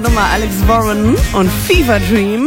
Nummer Alex Warren und Fever Dream.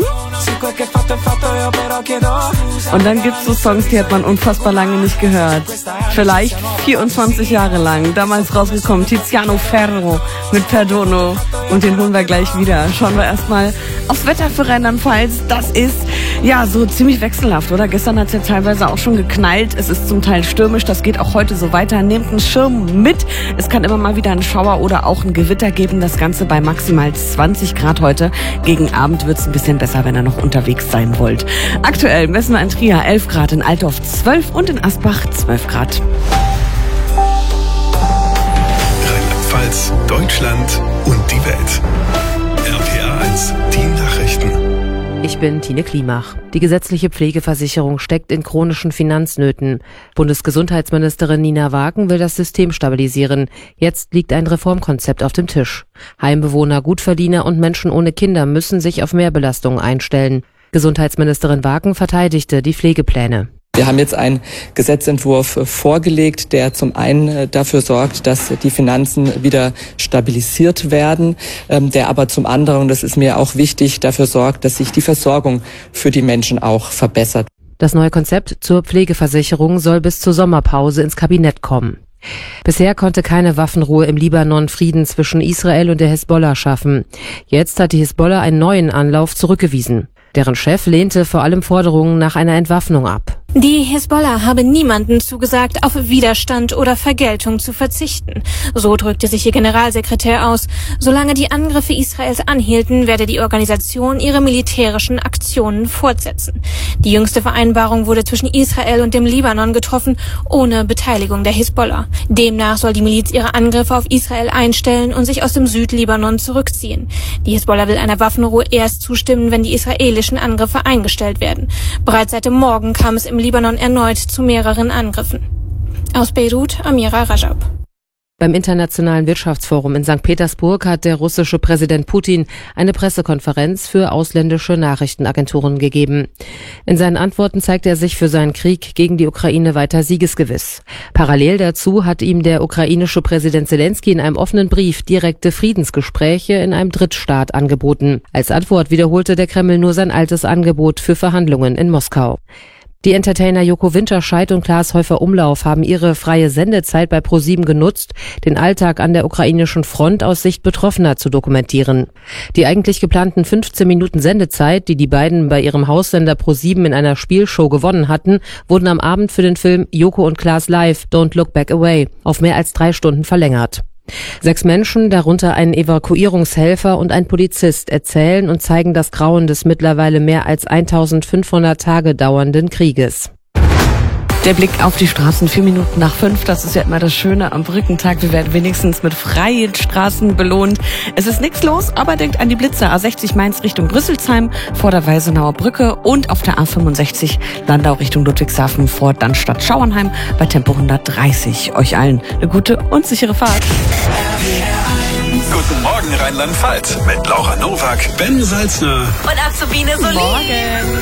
Und dann gibt's so Songs, die hat man unfassbar lange nicht gehört. Vielleicht 24 Jahre lang. Damals rausgekommen Tiziano Ferro mit Perdono. Und den holen wir gleich wieder. Schauen wir erstmal aufs Wetter für Rheinland-Pfalz. Das ist ja so ziemlich wechselhaft, oder? Gestern hat's ja teilweise auch schon geknallt. Es ist zum Teil stürmisch. Das geht auch heute so weiter. Nehmt einen Schirm mit. Es kann immer mal wieder einen Schauer oder auch ein Gewitter geben. Das Ganze bei maximal 20 Grad heute. Gegen Abend wird's ein bisschen besser, wenn ihr noch unterwegs sein wollt. Aktuell messen wir in Trier 11 Grad, in Altdorf 12 und in Asbach 12 Grad. Rheinland-Pfalz, Deutschland und die Welt. RPA 1, die Nachrichten. Ich bin Tine Klimach. Die gesetzliche Pflegeversicherung steckt in chronischen Finanznöten. Bundesgesundheitsministerin Nina Wagen will das System stabilisieren. Jetzt liegt ein Reformkonzept auf dem Tisch. Heimbewohner, Gutverdiener und Menschen ohne Kinder müssen sich auf Mehrbelastungen einstellen. Gesundheitsministerin Wagen verteidigte die Pflegepläne. Wir haben jetzt einen Gesetzentwurf vorgelegt, der zum einen dafür sorgt, dass die Finanzen wieder stabilisiert werden, der aber zum anderen, das ist mir auch wichtig, dafür sorgt, dass sich die Versorgung für die Menschen auch verbessert. Das neue Konzept zur Pflegeversicherung soll bis zur Sommerpause ins Kabinett kommen. Bisher konnte keine Waffenruhe im Libanon Frieden zwischen Israel und der Hisbollah schaffen. Jetzt hat die Hisbollah einen neuen Anlauf zurückgewiesen. Deren Chef lehnte vor allem Forderungen nach einer Entwaffnung ab. Die Hisbollah habe niemandem zugesagt, auf Widerstand oder Vergeltung zu verzichten. So drückte sich ihr Generalsekretär aus. Solange die Angriffe Israels anhielten, werde die Organisation ihre militärischen Aktionen fortsetzen. Die jüngste Vereinbarung wurde zwischen Israel und dem Libanon getroffen, ohne Beteiligung der Hisbollah. Demnach soll die Miliz ihre Angriffe auf Israel einstellen und sich aus dem Südlibanon zurückziehen. Die Hisbollah will einer Waffenruhe erst zustimmen, wenn die israelischen Angriffe eingestellt werden. Bereits seit dem Morgen kam es im Libanon erneut zu mehreren Angriffen. Aus Beirut, Amira Rajab. Beim Internationalen Wirtschaftsforum in St. Petersburg hat der russische Präsident Putin eine Pressekonferenz für ausländische Nachrichtenagenturen gegeben. In seinen Antworten zeigt er sich für seinen Krieg gegen die Ukraine weiter siegesgewiss. Parallel dazu hat ihm der ukrainische Präsident Zelensky in einem offenen Brief direkte Friedensgespräche in einem Drittstaat angeboten. Als Antwort wiederholte der Kreml nur sein altes Angebot für Verhandlungen in Moskau. Die Entertainer Joko Winterscheid und Klaas Häufer-Umlauf haben ihre freie Sendezeit bei ProSieben genutzt, den Alltag an der ukrainischen Front aus Sicht Betroffener zu dokumentieren. Die eigentlich geplanten 15 Minuten Sendezeit, die die beiden bei ihrem Haussender ProSieben in einer Spielshow gewonnen hatten, wurden am Abend für den Film Joko und Klaas Live, Don't Look Back Away, auf mehr als 3 Stunden verlängert. 6 Menschen, darunter ein Evakuierungshelfer und ein Polizist, erzählen und zeigen das Grauen des mittlerweile mehr als 1500 Tage dauernden Krieges. Der Blick auf die Straßen, 4 Minuten nach 5, das ist ja immer das Schöne am Brückentag. Wir werden wenigstens mit freien Straßen belohnt. Es ist nichts los, aber denkt an die Blitze. A60 Mainz Richtung Rüsselsheim vor der Weisenauer Brücke und auf der A65 Landau Richtung Ludwigshafen vor Dannstatt Schauernheim bei Tempo 130. Euch allen eine gute und sichere Fahrt. Guten Morgen Rheinland-Pfalz mit Laura Nowak, Ben Salzner und Azubine Solin. Morgen.